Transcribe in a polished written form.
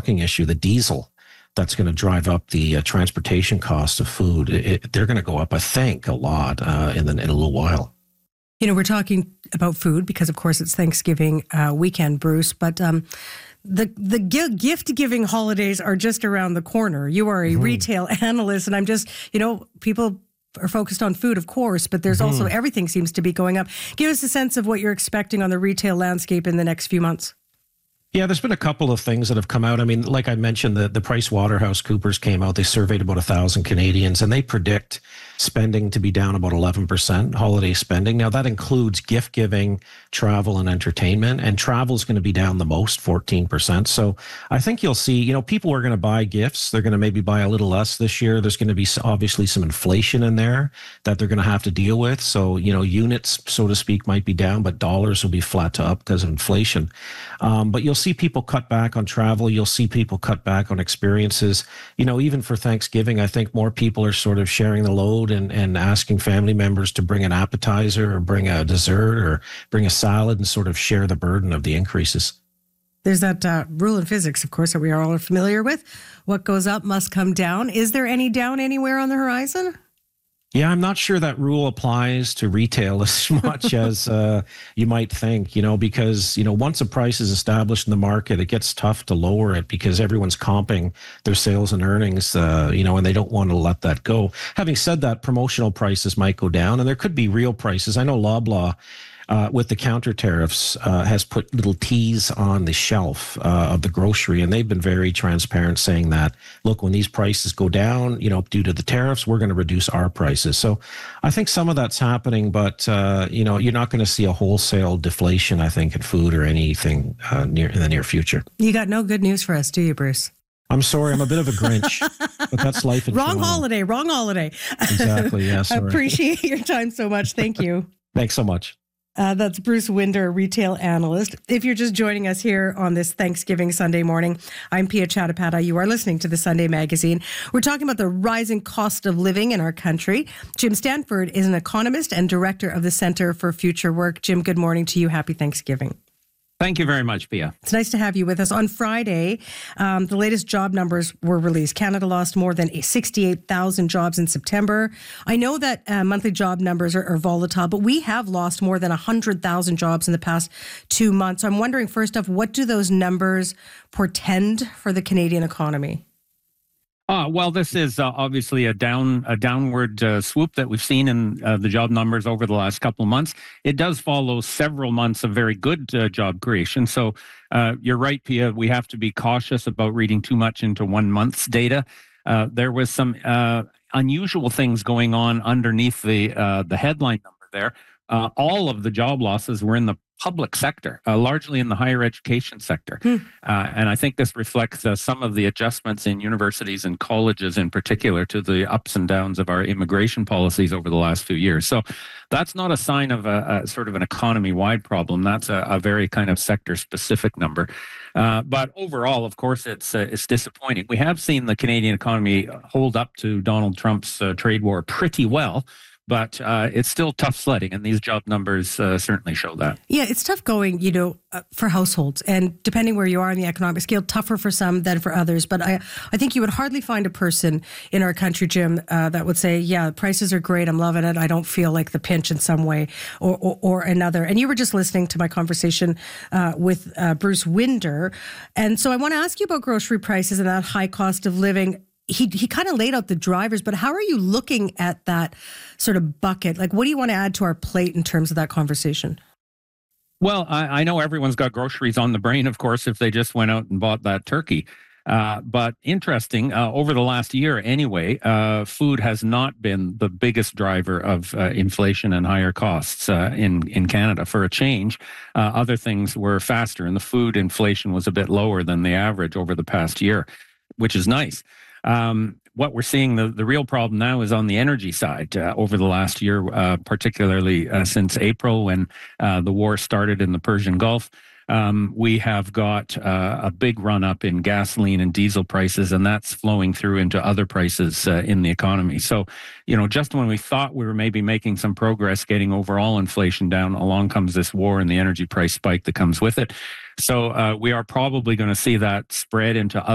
trucking issue, the diesel that's going to drive up the transportation cost of food. They're going to go up, I think, a lot in a little while. We're talking about food because, of course, it's Thanksgiving weekend, Bruce, but the gift-giving holidays are just around the corner. You are a retail analyst, and I'm just, people are focused on food, of course, but there's also everything seems to be going up. Give us a sense of what you're expecting on the retail landscape in the next few months. Yeah, there's been a couple of things that have come out. I mean, like I mentioned, the Price Waterhouse Coopers came out. They surveyed about 1,000 Canadians, and they predict spending to be down about 11%, holiday spending. Now, that includes gift giving, travel, and entertainment. And travel is going to be down the most, 14%. So I think you'll see, people are going to buy gifts. They're going to maybe buy a little less this year. There's going to be obviously some inflation in there that they're going to have to deal with. So, units, so to speak, might be down, but dollars will be flat to up because of inflation. But you'll see people cut back on travel. You'll see people cut back on experiences. Even for Thanksgiving, I think more people are sort of sharing the load and asking family members to bring an appetizer or bring a dessert or bring a salad and sort of share the burden of the increases. There's that rule in physics, of course, that we are all familiar with. What goes up must come down. Is there any down anywhere on the horizon? Yeah, I'm not sure that rule applies to retail as much as you might think, because, once a price is established in the market, it gets tough to lower it because everyone's comping their sales and earnings, and they don't want to let that go. Having said that, promotional prices might go down and there could be real prices. I know Loblaw, with the counter tariffs, has put little T's on the shelf of the grocery, and they've been very transparent saying that, look, when these prices go down, due to the tariffs, we're going to reduce our prices. So I think some of that's happening, but, you're not going to see a wholesale deflation, I think, in food or anything in the near future. You got no good news for us, do you, Bruce? I'm sorry, I'm a bit of a Grinch, but that's life in Wrong holiday. Exactly, yeah, sorry. Appreciate your time so much. Thank you. Thanks so much. That's Bruce Winder, retail analyst. If you're just joining us here on this Thanksgiving Sunday morning, I'm Pia Chattopadhyay. You are listening to the Sunday Magazine. We're talking about the rising cost of living in our country. Jim Stanford is an economist and director of the Center for Future Work. Jim, good morning to you. Happy Thanksgiving. Thank you very much, Pia. It's nice to have you with us. On Friday, the latest job numbers were released. Canada lost more than 68,000 jobs in September. I know that monthly job numbers are volatile, but we have lost more than 100,000 jobs in the past 2 months. So I'm wondering, first off, what do those numbers portend for the Canadian economy? Well, this is obviously a downward swoop that we've seen in the job numbers over the last couple of months. It does follow several months of very good job creation. So you're right, Pia, we have to be cautious about reading too much into 1 month's data. There was some unusual things going on underneath the headline number there. All of the job losses were in the public sector, largely in the higher education sector. And I think this reflects some of the adjustments in universities and colleges in particular to the ups and downs of our immigration policies over the last few years. So that's not a sign of a sort of an economy-wide problem. That's a very kind of sector-specific number. But overall, of course, it's disappointing. We have seen the Canadian economy hold up to Donald Trump's trade war pretty well. But it's still tough sledding, and these job numbers certainly show that. Yeah, it's tough going, for households. And depending where you are on the economic scale, tougher for some than for others. But I think you would hardly find a person in our country, Jim, that would say, yeah, prices are great, I'm loving it, I don't feel like the pinch in some way or another. And you were just listening to my conversation with Bruce Winder. And so I want to ask you about grocery prices and that high cost of living. He kind of laid out the drivers, but how are you looking at that sort of bucket? Like, what do you want to add to our plate in terms of that conversation? Well, I know everyone's got groceries on the brain, of course, if they just went out and bought that turkey. But interesting, over the last year anyway, food has not been the biggest driver of inflation and higher costs in Canada. For a change, other things were faster, and the food inflation was a bit lower than the average over the past year, which is nice. What we're seeing, the real problem now is on the energy side. Over the last year, particularly since April when the war started in the Persian Gulf, we have got a big run up in gasoline and diesel prices, and that's flowing through into other prices in the economy. So, just when we thought we were maybe making some progress getting overall inflation down, along comes this war and the energy price spike that comes with it. So we are probably going to see that spread into other